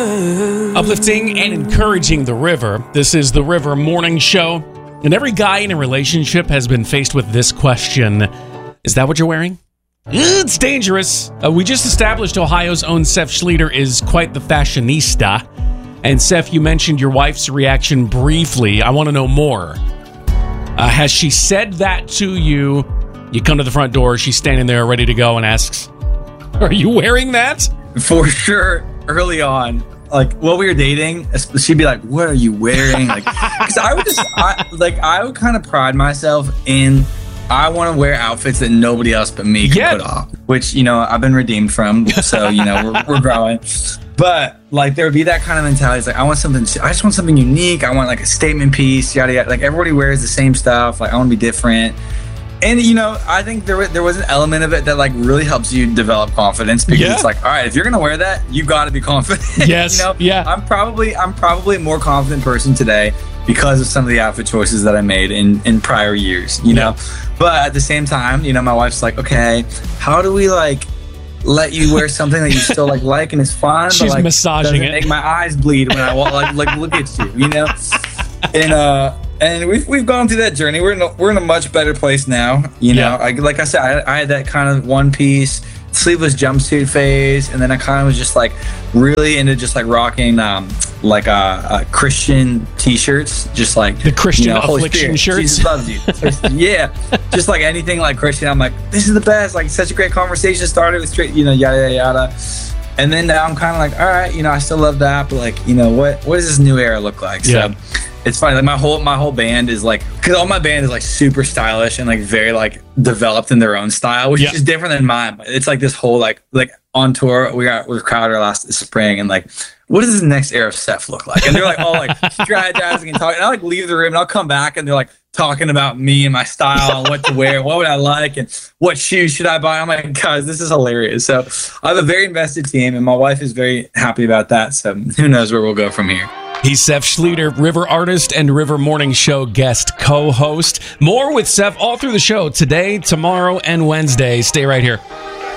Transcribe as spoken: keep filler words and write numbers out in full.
Uplifting and encouraging the river. This is the River Morning Show. And every guy in a relationship has been faced with this question. Is that what you're wearing? It's dangerous. Uh, we just established Ohio's own Seth Schlueter is quite the fashionista. And Seth, you mentioned your wife's reaction briefly. I want to know more. Uh, has she said that to you? You come to the front door, she's standing there ready to go and asks, are you wearing that? For sure, early on. Like, while we were dating, she'd be like, what are you wearing? Like, because I would just, I, like, I would kind of pride myself in, I want to wear outfits that nobody else but me can yeah. put off. Which, you know, I've been redeemed from. So, you know, we're, we're growing. But, like, there would be that kind of mentality. It's like, I want something, I just want something unique. I want, like, a statement piece, yada, yada. Like, everybody wears the same stuff. Like, I want to be different. And, you know, I think there was, there was an element of it that, like, really helps you develop confidence because yeah. it's like, all right, if you're going to wear that, you got to be confident. Yes. you know? Yeah. I'm probably I'm probably a more confident person today because of some of the outfit choices that I made in, in prior years, you know? Yeah. But at the same time, you know, my wife's like, okay, how do we, like, let you wear something that you still, like, like and is fun? She's but, like, massaging it. Make my eyes bleed when I, like, like look at you, you know? And, uh... And we've we've gone through that journey. We're in a, we're in a much better place now. You know, yeah. I, like I said, I, I had that kind of one piece sleeveless jumpsuit phase, and then I kind of was just like really into just like rocking um like uh, uh Christian t-shirts, just like the Christian you know, affliction shirts. Jesus loves you. Yeah, just like anything like Christian. I'm like, this is the best. Like such a great conversation started with straight, you know, yada yada yada. And then now I'm kind of like, all right, you know, I still love that, but like, you know, what what does this new era look like? Yeah. So it's funny, like my whole my whole band is like, because all my band is like super stylish and like very like developed in their own style, which yeah. is different than mine. But it's like this whole like like on tour. We got with Crowder last spring, and like, what does this next era of Seth look like? And they're like all like strategizing and talking. And I like leave the room and I'll come back and they're like talking about me and my style and what to wear, what would I like, and what shoes should I buy. I'm like, guys, this is hilarious. So I have a very invested team, and my wife is very happy about that. So who knows where we'll go from here. He's Seth Schlueter, River artist and River Morning Show guest co-host. More with Seth all through the show today, tomorrow, and Wednesday. Stay right here.